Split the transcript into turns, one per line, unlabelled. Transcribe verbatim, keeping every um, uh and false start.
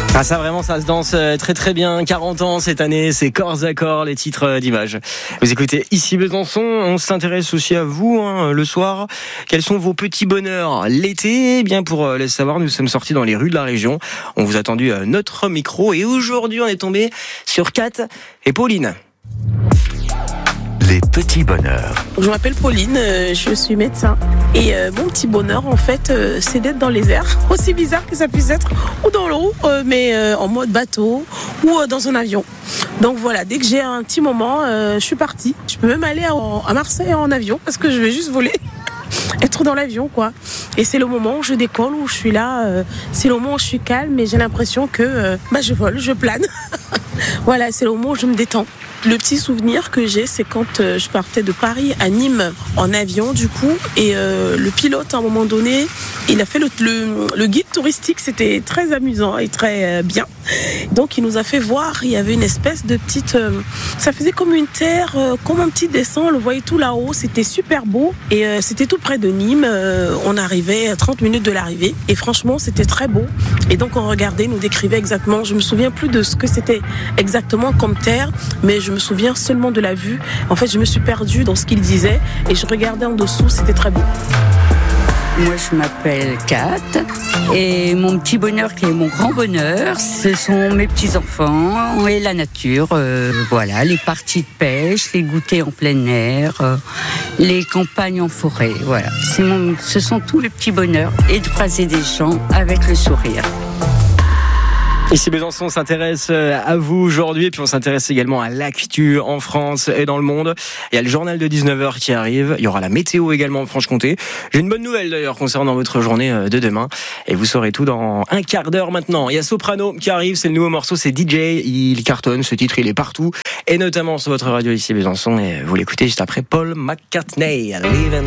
Ah ça vraiment ça se danse très très bien. quarante ans cette année, c'est corps à corps les titres d'Image. Vous écoutez ici Besançon, on s'intéresse aussi à vous hein, le soir. Quels sont vos petits bonheurs l'été? Eh bien pour le savoir, nous sommes sortis dans les rues de la région. On vous a tendu notre micro et aujourd'hui on est tombé sur Kat et Pauline.
Les petits bonheurs.
Je m'appelle Pauline, euh, je suis médecin. Et euh, mon petit bonheur, en fait, euh, c'est d'être dans les airs, aussi bizarre que ça puisse être, ou dans l'eau, euh, mais euh, en mode bateau, ou euh, dans un avion. Donc voilà, dès que j'ai un petit moment, euh, je suis partie. Je peux même aller à, à Marseille en avion, parce que je vais juste voler. Être dans l'avion quoi. Et c'est le moment où je décolle, où je suis là, euh, c'est le moment où je suis calme et j'ai l'impression que euh, bah, je vole, je plane. Voilà, c'est le moment où je me détends. Le petit souvenir que j'ai, c'est quand euh, je partais de Paris à Nîmes en avion du coup, et euh, le pilote à un moment donné, il a fait le, le, le guide touristique, c'était très amusant et très euh, bien. Donc il nous a fait voir, il y avait une espèce de petite, euh, ça faisait comme une terre, euh, comme un petit dessin, on le voyait tout là-haut, c'était super beau et euh, c'était tout près de Nîmes, euh, on arrivait à trente minutes de l'arrivée et franchement c'était très beau. Et donc on regardait, nous décrivait exactement, je me souviens plus de ce que c'était exactement comme terre, mais je me souviens seulement de la vue. En fait je me suis perdue dans ce qu'il disait et je regardais en dessous, c'était très beau.
Moi, je m'appelle Kat et mon petit bonheur qui est mon grand bonheur, ce sont mes petits-enfants et la nature. Euh, voilà, les parties de pêche, les goûters en plein air, euh, les campagnes en forêt. Voilà, c'est mon, ce sont tous les petits bonheurs et de croiser des gens avec le sourire.
Ici Besançon s'intéresse à vous aujourd'hui et puis on s'intéresse également à l'actu en France et dans le monde. Il y a le journal de dix-neuf heures qui arrive, il y aura la météo également en Franche-Comté. J'ai une bonne nouvelle d'ailleurs concernant votre journée de demain et vous saurez tout dans un quart d'heure maintenant. Il y a Soprano qui arrive, c'est le nouveau morceau, c'est D J, il cartonne, ce titre il est partout et notamment sur votre radio ici Besançon et vous l'écoutez juste après Paul McCartney. Living